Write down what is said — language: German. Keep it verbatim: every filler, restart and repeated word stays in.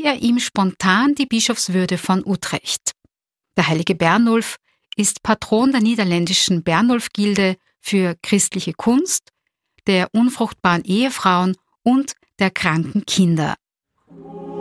er ihm spontan die Bischofswürde von Utrecht. Der heilige Bernulf ist Patron der niederländischen Bernulf-Gilde für christliche Kunst, der unfruchtbaren Ehefrauen und der kranken Kinder.